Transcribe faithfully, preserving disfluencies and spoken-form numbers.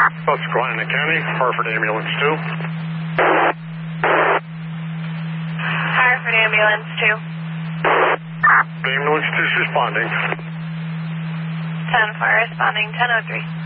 Susquehanna County, Hartford Ambulance two. Hartford Ambulance two. Ambulance two is responding. ten four responding, ten oh three.